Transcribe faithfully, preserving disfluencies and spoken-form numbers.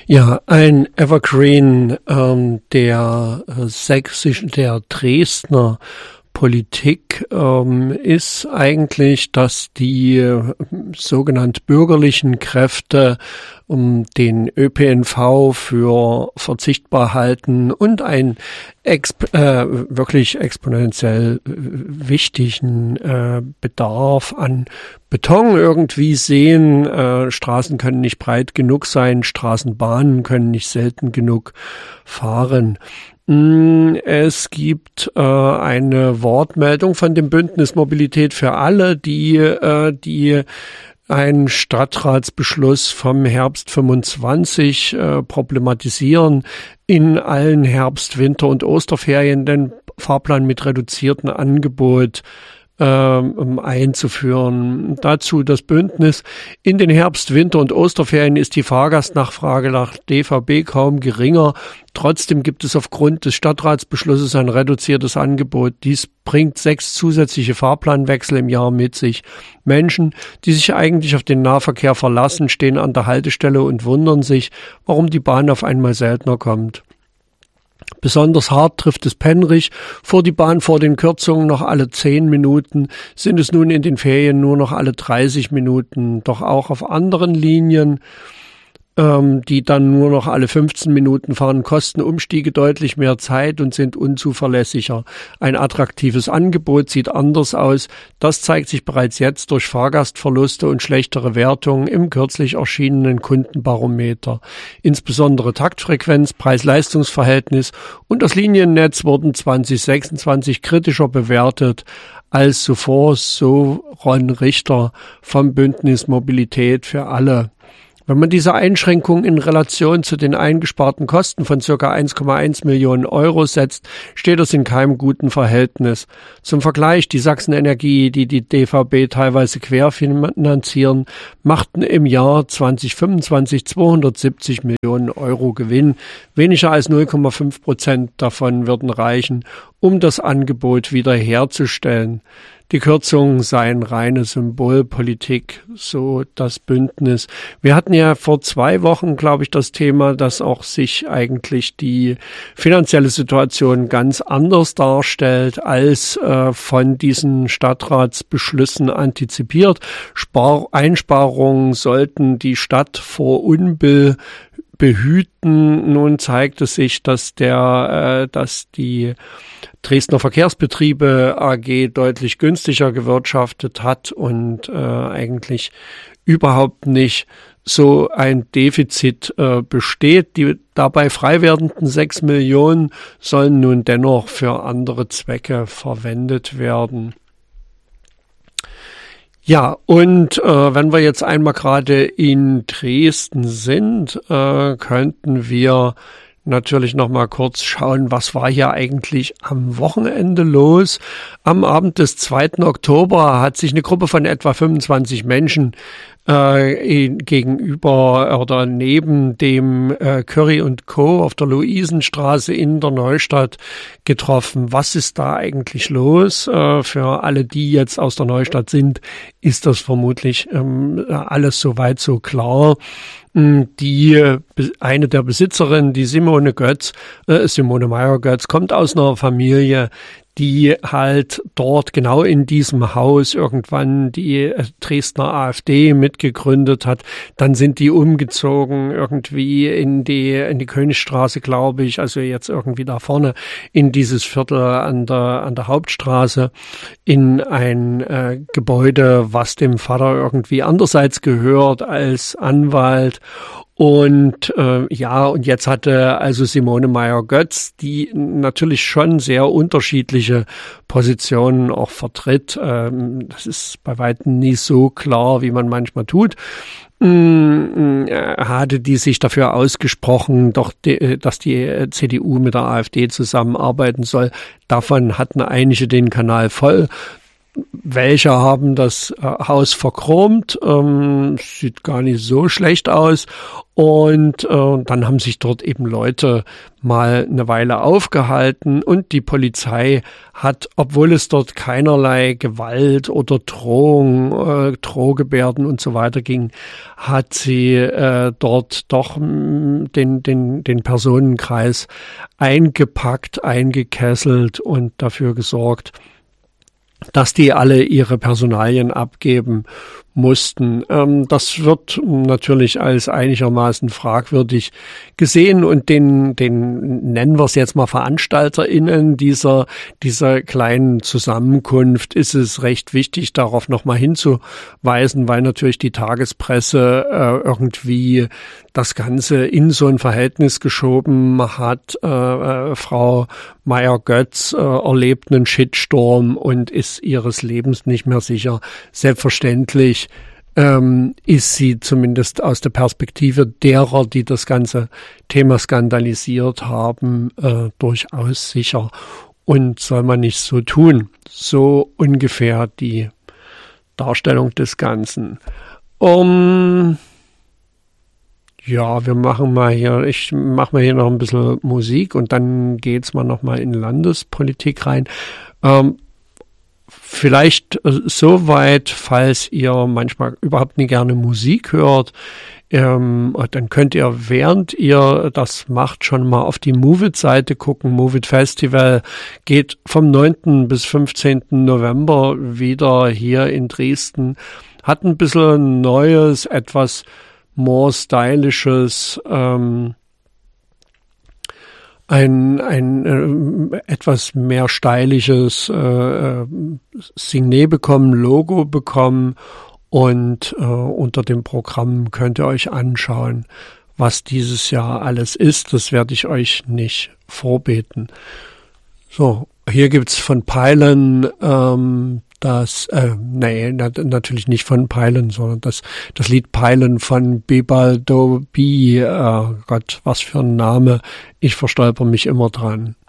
Ja, ein Evergreen ähm, der äh, sächsischen, der Dresdner Politik ähm, ist eigentlich, dass die äh, sogenannten bürgerlichen Kräfte um den Ö P N V für verzichtbar halten und einen exp- äh, wirklich exponentiell wichtigen äh, Bedarf an Beton irgendwie sehen. Äh, Straßen können nicht breit genug sein, Straßenbahnen können nicht selten genug fahren. Es gibt äh, eine Wortmeldung von dem Bündnis Mobilität für alle, die äh, die einen Stadtratsbeschluss vom Herbst fünfundzwanzig äh, problematisieren, in allen Herbst-, Winter- und Osterferien den Fahrplan mit reduziertem Angebot Um einzuführen. Dazu das Bündnis. In den Herbst-, Winter- und Osterferien ist die Fahrgastnachfrage nach D V B kaum geringer. Trotzdem gibt es aufgrund des Stadtratsbeschlusses ein reduziertes Angebot. Dies bringt sechs zusätzliche Fahrplanwechsel im Jahr mit sich. Menschen, die sich eigentlich auf den Nahverkehr verlassen, stehen an der Haltestelle und wundern sich, warum die Bahn auf einmal seltener kommt. Besonders hart trifft es Penrich. Fuhr die Bahn vor den Kürzungen noch alle zehn Minuten, sind es nun in den Ferien nur noch alle dreißig Minuten. Doch auch auf anderen Linien, ähm, die dann nur noch alle fünfzehn Minuten fahren, kosten Umstiege deutlich mehr Zeit und sind unzuverlässiger. Ein attraktives Angebot sieht anders aus. Das zeigt sich bereits jetzt durch Fahrgastverluste und schlechtere Wertungen im kürzlich erschienenen Kundenbarometer. Insbesondere Taktfrequenz, Preis-Leistungs-Verhältnis und das Liniennetz wurden zwanzig sechsundzwanzig kritischer bewertet als zuvor, so Ron Richter vom Bündnis Mobilität für alle. Wenn man diese Einschränkung in Relation zu den eingesparten Kosten von ca. eins Komma eins Millionen Euro setzt, steht das in keinem guten Verhältnis. Zum Vergleich, die Sachsen Energie, die die D V B teilweise querfinanzieren, machten im Jahr zwanzig fünfundzwanzig zweihundertsiebzig Millionen Euro Gewinn. Weniger als null Komma fünf Prozent davon würden reichen, um das Angebot wiederherzustellen. Die Kürzungen seien reine Symbolpolitik, so das Bündnis. Wir hatten ja vor zwei Wochen, glaube ich, das Thema, dass auch sich eigentlich die finanzielle Situation ganz anders darstellt als äh, von diesen Stadtratsbeschlüssen antizipiert. Spar- Einsparungen sollten die Stadt vor Unbill behüten. Nun zeigt es sich, dass der, äh, dass die Dresdner Verkehrsbetriebe A G deutlich günstiger gewirtschaftet hat und äh, eigentlich überhaupt nicht so ein Defizit äh, besteht. Die dabei frei werdenden sechs Millionen sollen nun dennoch für andere Zwecke verwendet werden. Ja, und äh, wenn wir jetzt einmal gerade in Dresden sind, äh, könnten wir natürlich noch mal kurz schauen, was war hier eigentlich am Wochenende los. Am Abend des zweiten Oktober hat sich eine Gruppe von etwa fünfundzwanzig Menschen äh, in, gegenüber oder neben dem äh, Curry und Co. auf der Luisenstraße in der Neustadt getroffen. Was ist da eigentlich los? Äh, für alle, die jetzt aus der Neustadt sind, ist das vermutlich ähm, alles soweit so klar. Die, eine der Besitzerinnen, die Simone Götz, äh, Simone Meyer-Götz, kommt aus einer Familie, die halt dort genau in diesem Haus irgendwann die Dresdner AfD mitgegründet hat. Dann sind die umgezogen irgendwie in die, in die Königstraße, glaube ich, also jetzt irgendwie da vorne in dieses Viertel an der, an der Hauptstraße, in ein äh, Gebäude, was dem Vater irgendwie andererseits gehört als Anwalt. Und äh, ja, und jetzt hatte also Simone Meyer-Götz, die natürlich schon sehr unterschiedliche Positionen auch vertritt. Ähm, das ist bei weitem nie so klar, wie man manchmal tut. Ähm, hatte die sich dafür ausgesprochen, doch die, dass die C D U mit der AfD zusammenarbeiten soll. Davon hatten einige den Kanal voll. Welche haben das äh, Haus verchromt, ähm, sieht gar nicht so schlecht aus. Und äh, dann haben sich dort eben Leute mal eine Weile aufgehalten und die Polizei hat, obwohl es dort keinerlei Gewalt oder Drohung, äh, Drohgebärden und so weiter ging, hat sie äh, dort doch mh, den, den, den Personenkreis eingepackt, eingekesselt und dafür gesorgt, dass die alle ihre Personalien abgeben mussten. Ähm, das wird natürlich als einigermaßen fragwürdig gesehen und den, den nennen wir es jetzt mal VeranstalterInnen dieser, dieser kleinen Zusammenkunft ist es recht wichtig, darauf nochmal hinzuweisen, weil natürlich die Tagespresse äh, irgendwie das Ganze in so ein Verhältnis geschoben hat. Äh, äh, Frau Meyer-Götz äh, erlebt einen Shitstorm und ist ihres Lebens nicht mehr sicher. Selbstverständlich ähm, ist sie zumindest aus der Perspektive derer, die das ganze Thema skandalisiert haben, äh, durchaus sicher. Und soll man nicht so tun. So ungefähr die Darstellung des Ganzen. Um Ja, wir machen mal hier, ich mache mal hier noch ein bisschen Musik und dann geht's mal noch mal in Landespolitik rein. Ähm, vielleicht soweit, falls ihr manchmal überhaupt nicht gerne Musik hört, ähm, dann könnt ihr, während ihr das macht, schon mal auf die Move It-Seite gucken. Move It Festival geht vom neunten bis fünfzehnten November wieder hier in Dresden. Hat ein bisschen Neues, etwas more stylisches, ähm, ein, ein äh, etwas mehr stylisches äh, Signet bekommen, Logo bekommen und äh, unter dem Programm könnt ihr euch anschauen, was dieses Jahr alles ist. Das werde ich euch nicht vorbeten. So, hier gibt's von Pylon ähm, das, äh, nee, nat- natürlich nicht von Pylon, sondern das, das Lied Pylon von Bebaldo B. Äh, Gott, was für ein Name. Ich verstolper mich immer dran.